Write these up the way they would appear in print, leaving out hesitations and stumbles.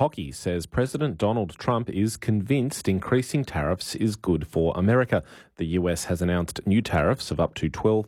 Hockey says President Donald Trump is convinced increasing tariffs is good for America. The US has announced new tariffs of up to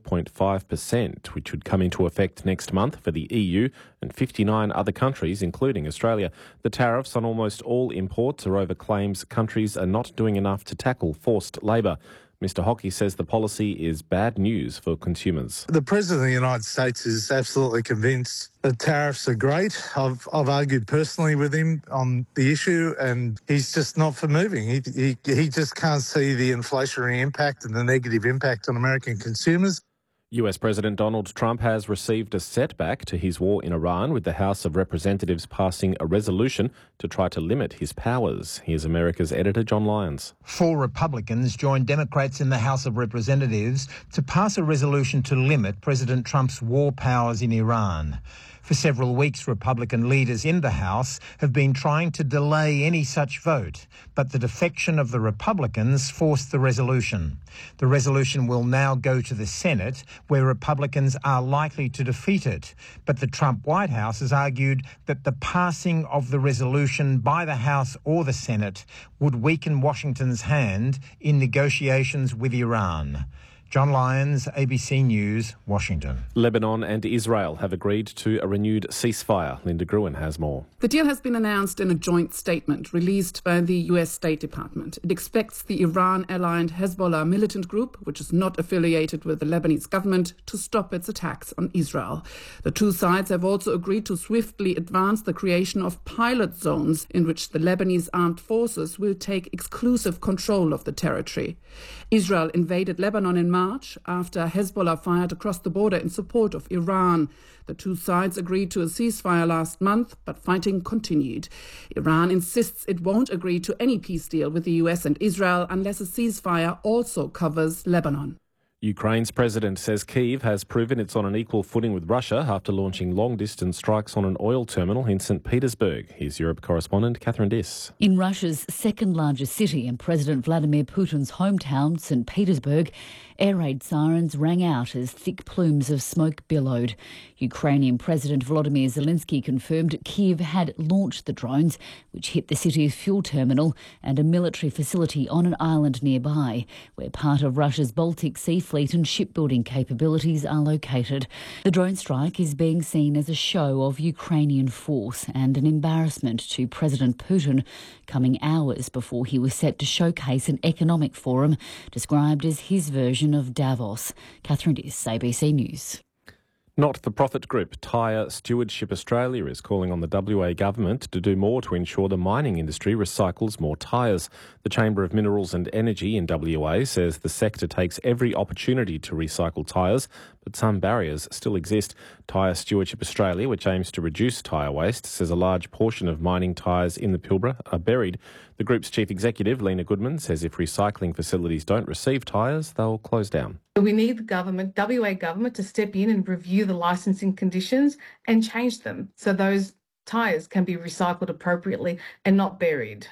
12.5%, which would come into effect next month for the EU and 59 other countries, including Australia. The tariffs on almost all imports are over claims countries are not doing enough to tackle forced labour. Mr Hockey says the policy is bad news for consumers. The President of the United States is absolutely convinced that tariffs are great. I've argued personally with him on the issue, and he's just not for moving. He just can't see the inflationary impact and the negative impact on American consumers. US President Donald Trump has received a setback to his war in Iran, with the House of Representatives passing a resolution to try to limit his powers. Here's America's editor, John Lyons. 4 Republicans joined Democrats in the House of Representatives to pass a resolution to limit President Trump's war powers in Iran. For several weeks, Republican leaders in the House have been trying to delay any such vote, but the defection of the Republicans forced the resolution. The resolution will now go to the Senate, where Republicans are likely to defeat it. But the Trump White House has argued that the passing of the resolution by the House or the Senate would weaken Washington's hand in negotiations with Iran. John Lyons, ABC News, Washington. Lebanon and Israel have agreed to a renewed ceasefire. Linda Gruen has more. The deal has been announced in a joint statement released by the US State Department. It expects the Iran-aligned Hezbollah militant group, which is not affiliated with the Lebanese government, to stop its attacks on Israel. The two sides have also agreed to swiftly advance the creation of pilot zones in which the Lebanese armed forces will take exclusive control of the territory. Israel invaded Lebanon in March after Hezbollah fired across the border in support of Iran. The two sides agreed to a ceasefire last month, but fighting continued. Iran insists it won't agree to any peace deal with the US and Israel unless a ceasefire also covers Lebanon. Ukraine's president says Kyiv has proven it's on an equal footing with Russia after launching long-distance strikes on an oil terminal in St. Petersburg. Here's Europe correspondent Catherine Diss. In Russia's second-largest city and President Vladimir Putin's hometown, St. Petersburg, air raid sirens rang out as thick plumes of smoke billowed. Ukrainian President Volodymyr Zelensky confirmed Kyiv had launched the drones, which hit the city's fuel terminal and a military facility on an island nearby, where part of Russia's Baltic Sea fleet and shipbuilding capabilities are located. The drone strike is being seen as a show of Ukrainian force and an embarrassment to President Putin, coming hours before he was set to showcase an economic forum described as his version of Davos. Catherine Diss, ABC News. Not-for-profit group Tyre Stewardship Australia is calling on the WA government to do more to ensure the mining industry recycles more tyres. The Chamber of Minerals and Energy in WA says the sector takes every opportunity to recycle tyres, but some barriers still exist. Tyre Stewardship Australia, which aims to reduce tyre waste, says a large portion of mining tyres in the Pilbara are buried. The group's chief executive, Lena Goodman, says if recycling facilities don't receive tyres, they'll close down. We need the government, WA government, to step in and review the licensing conditions and change them so those tyres can be recycled appropriately and not buried.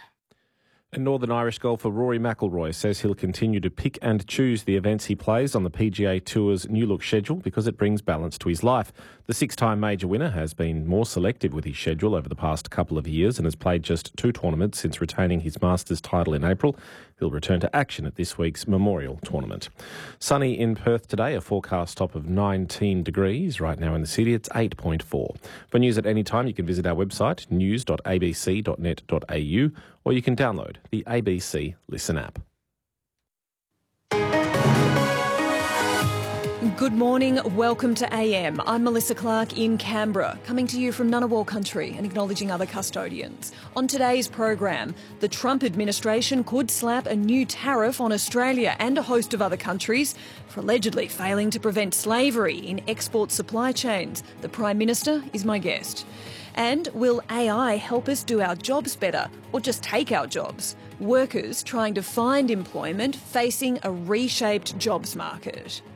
And Northern Irish golfer Rory McIlroy says he'll continue to pick and choose the events he plays on the PGA Tour's new look schedule because it brings balance to his life. The 6-time major winner has been more selective with his schedule over the past couple of years and has played just 2 tournaments since retaining his Masters title in April. He'll return to action at this week's Memorial Tournament. Sunny in Perth today, a forecast top of 19 degrees. Right now in the city, it's 8.4. For news at any time, you can visit our website, news.abc.net.au, or you can download the ABC Listen app. Good morning, welcome to AM. I'm Melissa Clark in Canberra, coming to you from Ngunnawal country and acknowledging other custodians. On today's program, the Trump administration could slap a new tariff on Australia and a host of other countries for allegedly failing to prevent slavery in export supply chains. The Prime Minister is my guest. And will AI help us do our jobs better or just take our jobs? Workers trying to find employment facing a reshaped jobs market.